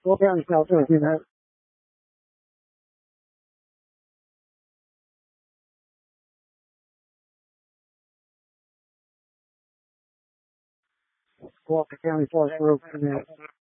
Cole County, South Carolina. Walker County, Forest Grove, Connecticut.